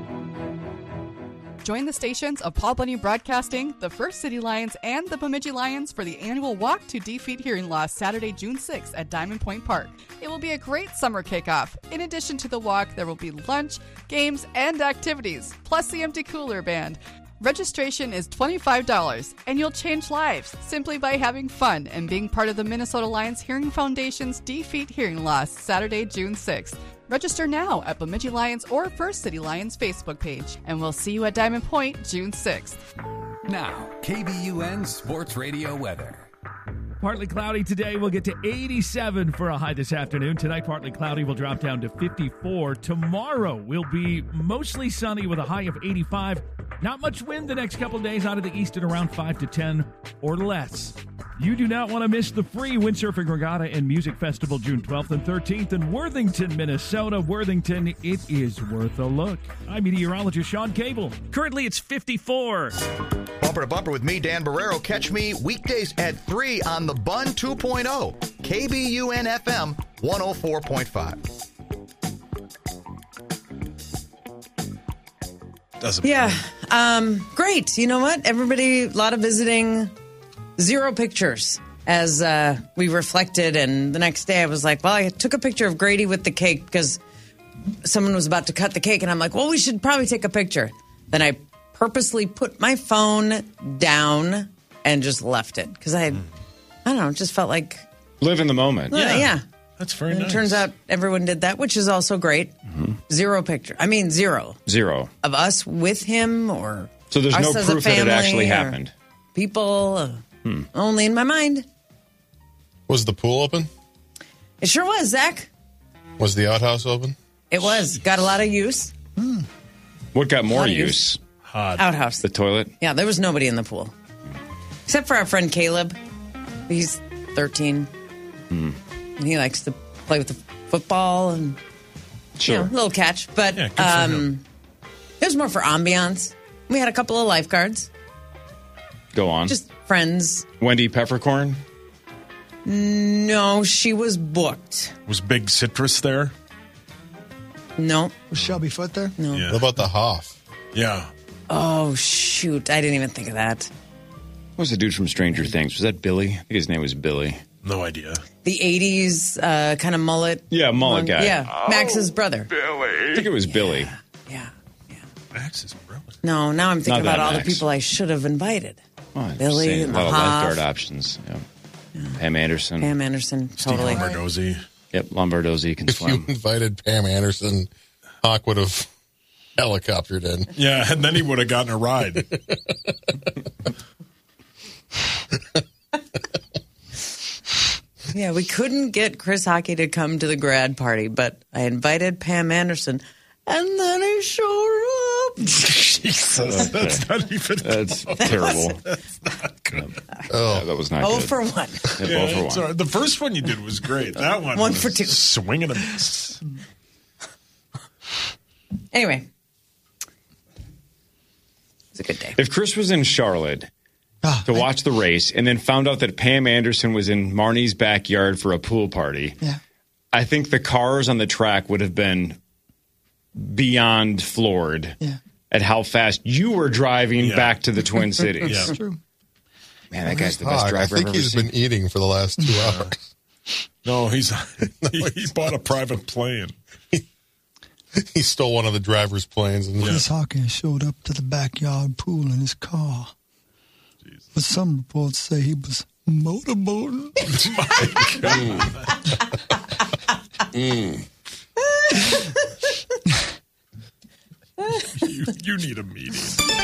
Join the stations of Paul Bunyan Broadcasting, the First City Lions, and the Bemidji Lions for the annual Walk to Defeat Hearing Loss Saturday, June 6th at Diamond Point Park. It will be a great summer kickoff. In addition to the walk, there will be lunch, games, and activities, plus the Empty Cooler Band. Registration is $25, and you'll change lives simply by having fun and being part of the Minnesota Lions Hearing Foundation's Defeat Hearing Loss Saturday, June 6th. Register now at Bemidji Lions or First City Lions Facebook page, and we'll see you at Diamond Point June 6th. Now, KBUN Sports Radio weather. Partly cloudy today. We'll get to 87 for a high this afternoon. Tonight, partly cloudy. We'll drop down to 54. Tomorrow will be mostly sunny with a high of 85. Not much wind the next couple of days out of the east at around 5 to 10 or less. You do not want to miss the free Windsurfing Regatta and Music Festival June 12th and 13th in Worthington, Minnesota. Worthington, it is worth a look. I'm meteorologist Sean Cable. Currently, it's 54. Bumper to Bumper with me, Dan Barrero. Catch me weekdays at 3 on the Bun 2.0, KBUN FM 104.5. Great. You know what? Everybody, a lot of visiting, 0 pictures as we reflected. And the next day I was like, well, I took a picture of Grady with the cake because someone was about to cut the cake. And I'm like, well, we should probably take a picture. Then I purposely put my phone down and just left it because I don't know, just felt like live in the moment. Yeah. That's very nice. It turns out everyone did that, which is also great. 0 picture. I mean, 0. 0. Of us with him or so there's us no as proof a family that it actually happened. People only in my mind. Was the pool open? It sure was, Zach. Was the outhouse open? It was. Got a lot of use. What got more use? Outhouse. The toilet? Yeah, there was nobody in the pool. Except for our friend Caleb. He's 13. And he likes to play with the football and little catch. But it was more for ambiance. We had a couple of lifeguards. Go on. Just friends. Wendy Peppercorn? No, she was booked. Was Big Citrus there? No. Was Shelby Foote there? No. What about the Hoff? Yeah. Oh, shoot. I didn't even think of that. What was the dude from Stranger Things? Was that Billy? I think his name was Billy. No idea. The 80s kind of mullet. Yeah, mullet guy. Yeah, Max's brother. Billy. I think it was Billy. Yeah. Max's brother. No, now I'm thinking Not about all Max. the people I should have invited. Oh, Billy and a lot of the lifeguard Hoff. options. Yeah. Pam Anderson. Pam Anderson, totally. Steve Lombardozzi. Yep, Lombardozzi can If swim. you invited Pam Anderson, Hawk would have helicoptered in. Yeah, and then he would have gotten a ride. Yeah, we couldn't get Chris Hockey to come to the grad party, but I invited Pam Anderson, and then he showed up. Jesus, that's not even. That's terrible. That's not good. Yeah, that was not Oh good. for 1. Yeah, Yeah, 0 for 1. it's all right. The first one you did was great. That one 1 was for 2. Swing and a miss. Anyway, it was a good day. If Chris was in Charlotte to watch the race and then found out that Pam Anderson was in Marnie's backyard for a pool party, I think the cars on the track would have been beyond floored at how fast you were driving back to the Twin Cities. That's true. Man, that guy's the best Hawk, driver I I've think ever he's seen. been eating for the last 2 hours. No, he bought a private plane. He stole one of the driver's planes. And Chris Hawkins showed up to the backyard pool in his car. But some reports say he was Motorboating. You need a meeting.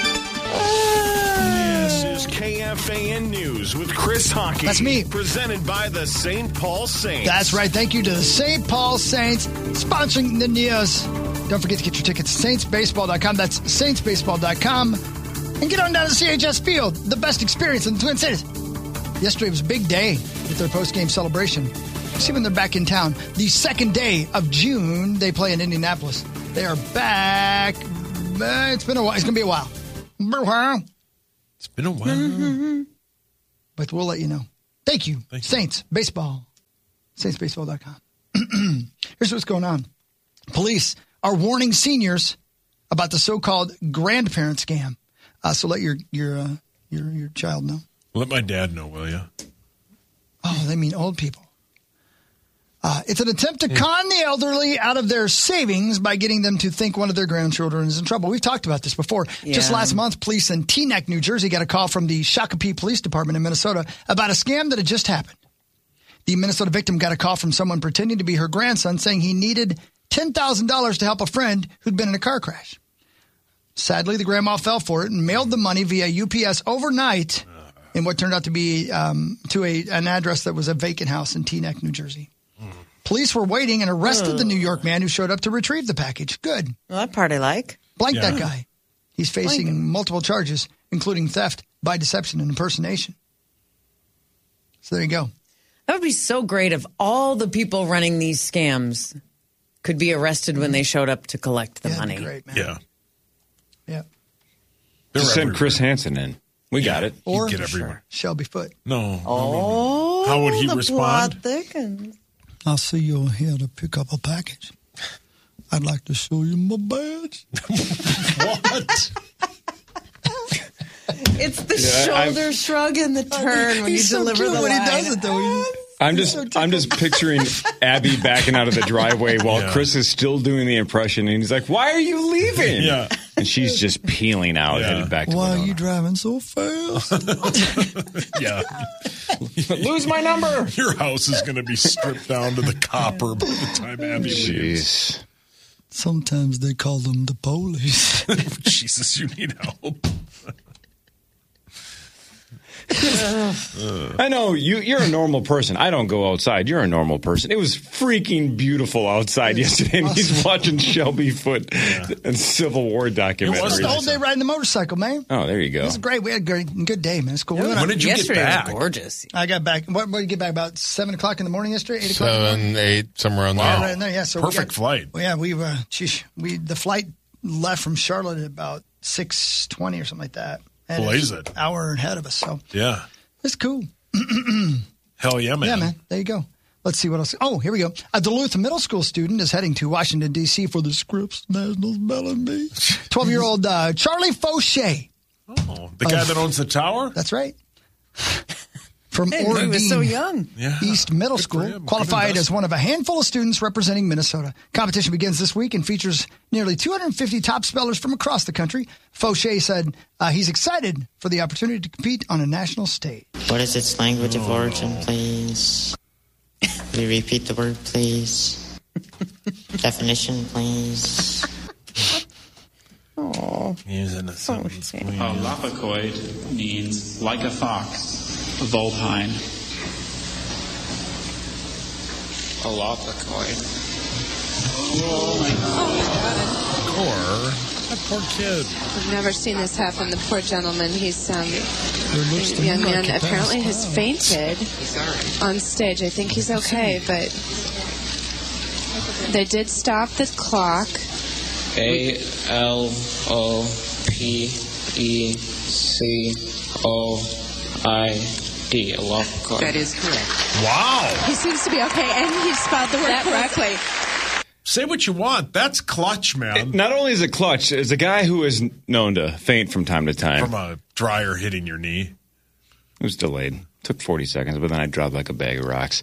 This is KFAN News with Chris Hockey. That's me. Presented by the St. Paul Saints. That's right. Thank you to the St. Paul Saints sponsoring the news. Don't forget to get your tickets at saintsbaseball.com. That's saintsbaseball.com. And get on down to CHS Field, the best experience in the Twin Cities. Yesterday was a big day with their post-game celebration. See when they're back in town. The second day of June, they play in Indianapolis. They are back. It's been a while. It's going to be a while. It's been a while. Mm-hmm. But we'll let you know. Thank you. Saints Baseball. SaintsBaseball.com. Here's what's going on. Police are warning seniors about the so-called grandparent scam. So let your child know. Let my dad know, will you? Oh, they mean old people. It's an attempt to con the elderly out of their savings by getting them to think one of their grandchildren is in trouble. We've talked about this before. Yeah. Just last month, police in Teaneck, New Jersey, got a call from the Shakopee Police Department in Minnesota about a scam that had just happened. The Minnesota victim got a call from someone pretending to be her grandson saying he needed $10,000 to help a friend who'd been in a car crash. Sadly, the grandma fell for it and mailed the money via UPS overnight in what turned out to be to an address that was a vacant house in Teaneck, New Jersey. Police were waiting and arrested the New York man who showed up to retrieve the package. Good. Well, that part I like. Blank that guy. He's facing multiple charges, including theft by deception and impersonation. So there you go. That would be so great if all the people running these scams could be arrested when they showed up to collect the money. Great, man. Yeah. Yeah. Just send Chris Hansen in. We got it. Or get everywhere. Shelby Foote. No. Oh, How would he the respond? plot thickens. I see you're here to pick up a package. I'd like to show you my badge. What? It's the shoulder shrug and the turn when you deliver the line. When he does it, though. I'm just picturing Abby backing out of the driveway while Chris is still doing the impression, and he's like, "Why are you leaving?" Yeah, and she's just peeling out, headed back to Why Winona. are you driving so fast? Yeah, lose my number. Your house is going to be stripped down to the copper by the time Abby leaves. Sometimes they call them the police. Jesus, you need help. I know you're a normal person. I don't go outside. You're a normal person. It was freaking beautiful outside yesterday, and he's watching Shelby Foote and Civil War documentaries. It was the whole day riding the motorcycle, man. Oh, there you go. It was great. We had a good day, man. It's cool. When did you get back? Was gorgeous. I got back. What did you get back? About 7 o'clock in the morning yesterday. 8 o'clock. 7, 8, somewhere around there. Right in there. Yeah. So perfect flight. Well, yeah, the flight left from Charlotte at about 6:20 or something like that. And Blaze it. An hour ahead of us. So yeah, it's cool. Hell yeah, man. Yeah, man. There you go. Let's see what else. Oh, here we go. A Duluth middle school student is heading to Washington, D.C. for the Scripps National Spelling Bee. 12-year-old Charlie Fauché. Oh, the guy that owns the tower? That's right. From Oregon, he was so young. East Middle School, qualified as one of a handful of students representing Minnesota. Competition begins this week and features nearly 250 top spellers from across the country. Fauché said he's excited for the opportunity to compete on a national stage. What is its language of origin, please? Will you repeat the word, please? Definition, please. Oh, using a sentence. Lopacoid means like a fox. Vulpine. A lopacoid. Oh my God. Poor. That poor kid. I've never seen this happen. The poor gentleman, he's the young man apparently has fainted on stage. I think he's okay, but they did stop the clock. A lopacoid. That is correct. Wow. He seems to be okay, and he spelled the word correctly. Say what you want. That's clutch, man. Not only is it clutch, it's a guy who is known to faint from time to time. From a dryer hitting your knee. It was delayed. Took 40 seconds, but then I dropped like a bag of rocks.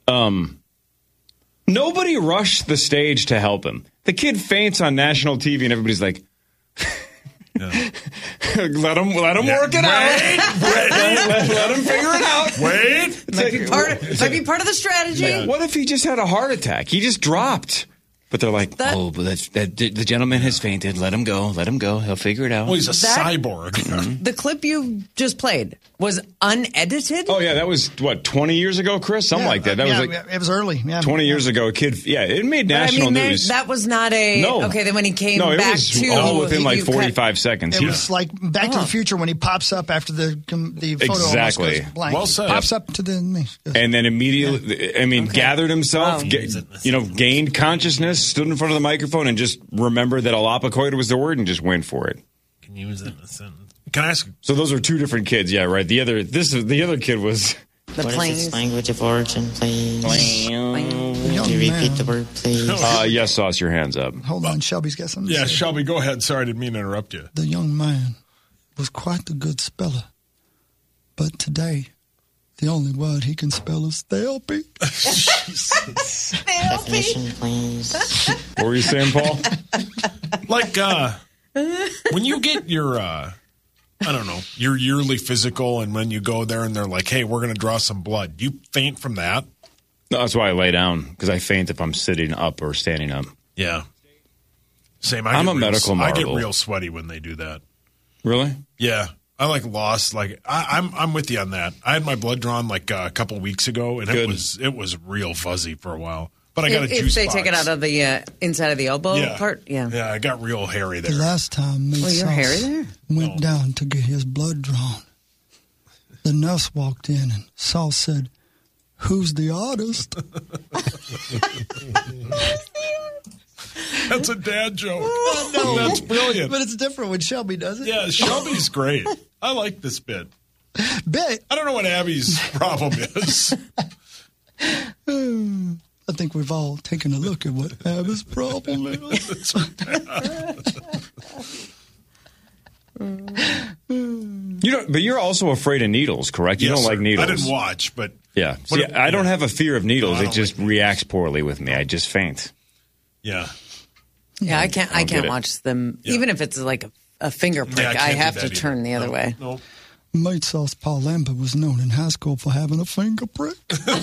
Nobody rushed the stage to help him. The kid faints on national TV, and everybody's like, let him work it out. Let him figure it out. Wait. Might be part of the strategy. Man. What if he just had a heart attack? He just dropped. But they're like, but the gentleman has fainted. Let him go. Let him go. He'll figure it out. Well, he's a cyborg. The clip you just played was unedited? Oh, yeah. That was, 20 years ago, Chris? Something like that. It was early. Yeah. 20 years ago, a kid, it made national news. That was not a... No. Okay, then when he came it back was to... all within 45 seconds. It was like Back to the Future when he pops up after the photo exactly. almost goes blank. Well said. Pops up to the... And then immediately, gathered himself, gained consciousness, stood in front of the microphone, and just remembered that alapacoid was the word and just went for it. Can you use it in a sentence? Can I ask? So those are two different kids, yeah, right? The other kid was... What is its language of origin, please? Can you repeat the word, please? Yes, Sauce, your hands up. Hold on, Shelby's got something to say. Shelby, go ahead. Sorry, I didn't mean to interrupt you. The young man was quite a good speller, but today, the only word he can spell is therapy. Definition, please. What were you saying, Paul? Like, when you get your, your yearly physical, and when you go there and they're like, hey, we're going to draw some blood, you faint from that? No, that's why I lay down, because I faint if I'm sitting up or standing up. Yeah. Same. I'm a medical marvel. I get real sweaty when they do that. Really? Yeah. I lost. I'm with you on that. I had my blood drawn a couple weeks ago, and it was real fuzzy for a while. But I got a juice box. If they take it out of the inside of the elbow part? Yeah. Yeah, I got real hairy there. The last time you're hairy there? Went down to get his blood drawn, the nurse walked in and Saul said, "Who's the artist?" That's a dad joke. No, that's brilliant. But it's different when Shelby does it. Yeah, Shelby's great. I like this bit. I don't know what Abby's problem is. I think we've all taken a look at what Abby's problem is. But you're also afraid of needles, correct? You Yes, don't like sir. needles. I didn't watch, but... Yeah. See, I don't have a fear of needles. It just reacts poorly with me. I just faint. Yeah. Yeah, I can't watch them. Yeah. Even if it's like a finger prick, I have to turn the other way. No. Mate Sauce Paul Lambert was known in high school for having a finger prick.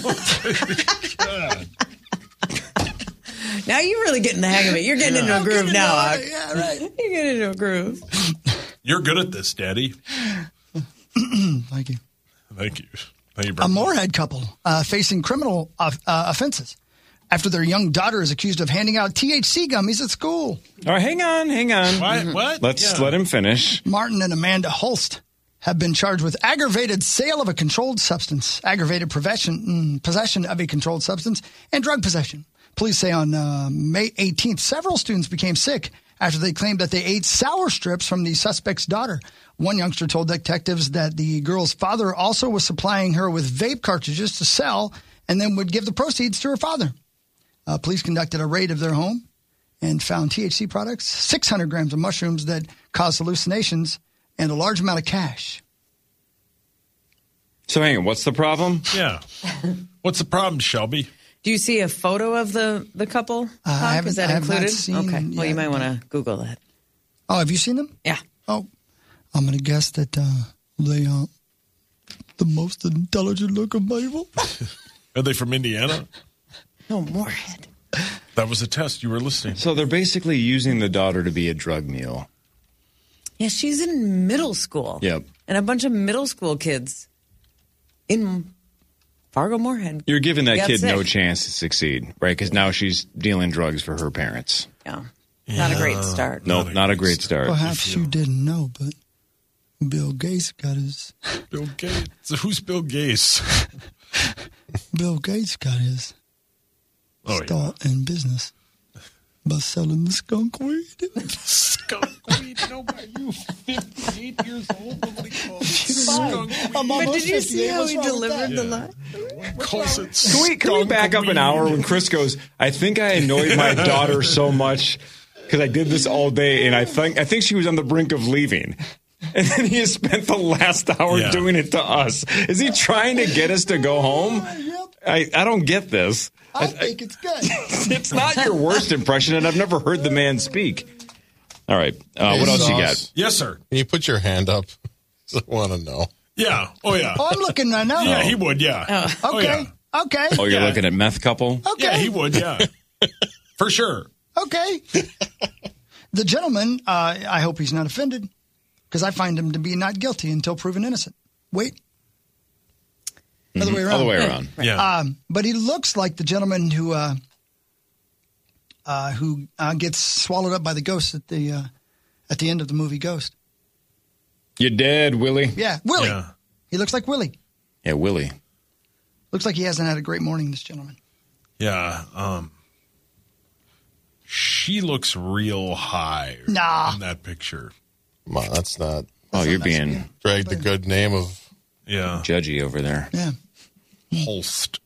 Now you're really getting the hang of it. You're getting into a groove now. Yeah, right. You're getting into a groove. You're good at this, Daddy. Thank you. Thank you. A Moorhead couple facing criminal offenses after their young daughter is accused of handing out THC gummies at school. All right, hang on. What? Let's let him finish. Martin and Amanda Holst have been charged with aggravated sale of a controlled substance, aggravated possession of a controlled substance, and drug possession. Police say on May 18th, several students became sick after they claimed that they ate sour strips from the suspect's daughter. One youngster told detectives that the girl's father also was supplying her with vape cartridges to sell and then would give the proceeds to her father. Police conducted a raid of their home and found THC products, 600 grams of mushrooms that cause hallucinations, and a large amount of cash. So hang on, what's the problem? Yeah. What's the problem, Shelby? Do you see a photo of the couple? Is that included? Okay. Well, you might want to Google that. Oh, have you seen them? Yeah. Oh, I'm going to guess that they aren't the most intelligent looking people. Are they from Indiana? No, Moorhead. That was a test. You were listening. So they're basically using the daughter to be a drug mule. Yeah, she's in middle school. Yep. And a bunch of middle school kids in Fargo Moorhead. You're giving that kid sick. no chance to succeed, right? Because now she's dealing drugs for her parents. Yeah. Not a great start. No, not a great start. Perhaps you didn't know, but Bill Gates got his... Bill Gates? So who's Bill Gates? Bill Gates got his start in business by selling the skunk weed. Skunk weed? Nobody. You 58 years old? Nobody calls it skunk weed. But did you see how he delivered the line? Calls it Can we back up an hour when Chris goes, I think I annoyed my daughter so much because I did this all day, and I think she was on the brink of leaving. And then he has spent the last hour doing it to us. Is he trying to get us to go home? I don't get this. I think it's good. It's not your worst impression, and I've never heard the man speak. All right. What else you got? Yes, sir. Can you put your hand up? I want to know. Yeah. Oh, yeah. Oh, I'm looking right now. Yeah, he would, yeah. Okay. Oh, yeah. Okay. Oh, you're looking at meth couple? Okay. Yeah, he would, yeah. For sure. Okay. The gentleman, I hope he's not offended, because I find him to be not guilty until proven innocent. Wait. Other way around. Other way around. Yeah. But he looks like the gentleman who gets swallowed up by the ghost at the end of the movie Ghost. You're dead, Willie. Yeah, Willie. Yeah. He looks like Willie. Yeah, Willie. Looks like he hasn't had a great morning, this gentleman. Yeah. She looks real high in that picture. Come on, that's not. You're being dragged the good name of Yeah. judgy over there. Yeah. Holst.